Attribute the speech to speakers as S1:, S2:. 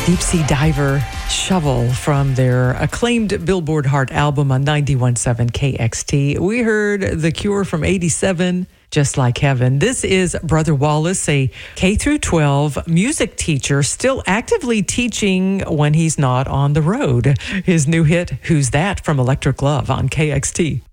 S1: Deep Sea Diver Shovel from their acclaimed Billboard Heart album on 91.7 KXT. We heard The Cure from 87, Just Like Heaven. This is Brother Wallace, a K through 12 music teacher, still actively teaching when he's not on the road. His new hit, Who's That, from Electric Love on KXT.